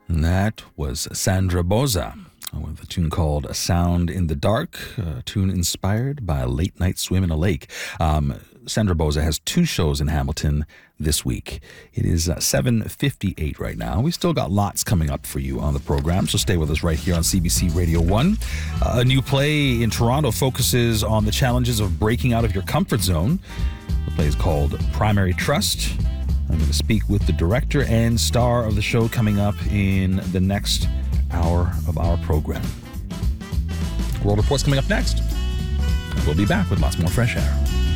And that was Sandra Boza with a tune called A Sound in the Dark, a tune inspired by a late night swim in a lake. Sandra Boza has two shows in Hamilton this week. It is 7:58 right now. We still got lots coming up for you on the program, so stay with us right here on CBC Radio 1. A new play in Toronto focuses on the challenges of breaking out of your comfort zone. The play is called Primary Trust. I'm going to speak with the director and star of the show coming up in the next hour of our program. World Report's coming up next. We'll be back with lots more fresh air.